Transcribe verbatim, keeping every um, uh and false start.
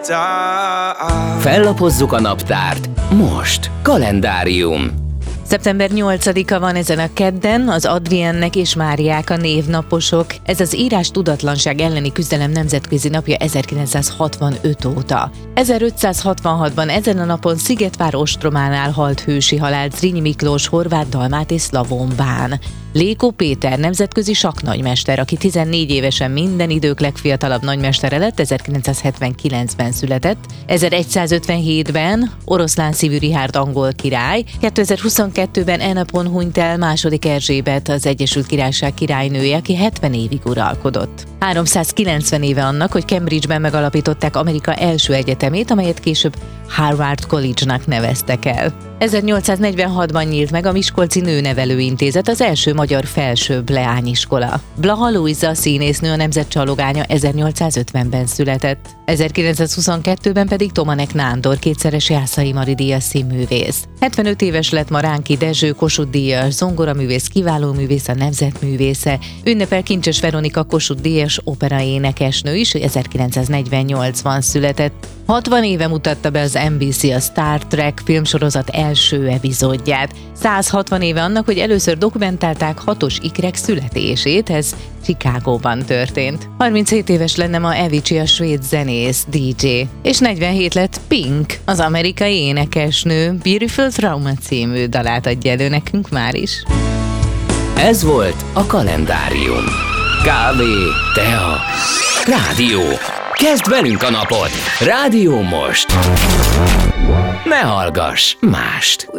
Fellapozzuk a naptárt. Most kalendárium. szeptember nyolcadika van ezen a kedden, az Adriennek és Máriák a névnaposok. Ez az írás tudatlanság elleni küzdelem nemzetközi napja ezerkilencszázhatvanöt óta. ezerötszázhatvanhatban ezen a napon Szigetvár ostrománál halt hősi halált Zrínyi Miklós horvát, dalmát és szlavón bán. Lékó Péter nemzetközi sakknagymester, aki tizennégy évesen minden idők legfiatalabb nagymestere lett, ezerkilencszázhetvenkilencben született. ezeregyszázötvenhétben Oroszlán szívű Richárd angol király, kétezer-huszonkettőben e napon hunyt el második Erzsébet, az Egyesült Királyság királynője, aki hetven évig uralkodott. háromszázkilencven éve annak, hogy Cambridge-ben megalapították Amerika első egyetemét, amelyet később Harvard College-nak neveztek el. ezernyolcszáznegyvenhatban nyílt meg a Miskolci Nőnevelőintézet, az első magyar felsőbb leányiskola. Blaha Lujza színésznő, a nemzet csalogánya ezernyolcszázötvenben született. ezerkilencszázhuszonkettőben pedig Tomanek Nándor, kétszeres Jászai Mari díjas színművész. hetvenöt éves lett ma Ránki Dezső, Kossuth díjas zongoraművész, kiváló művész, a nemzetművésze. Ünnepel Kincses Veronika, Kossuth díjas operaénekesnő is, ezerkilencszáznegyvennyolcban született. hatvan éve mutatta be az en bé cé a Star Trek filmsorozat első epizódját. száz hatvan éve annak, hogy először dokumentálták hatos ikrek születését, ez Chicagóban történt. harminchét éves lenne ma Avicii, a svéd zenész, dé dzsé. És negyvenhét lett Pink, az amerikai énekesnő. Beautiful Trauma című dalát adja elő nekünk már is. Ez volt a kalendárium. Kávé, tea, rádió. Kezd velünk a napot! Rádió most! Ne hallgass mást!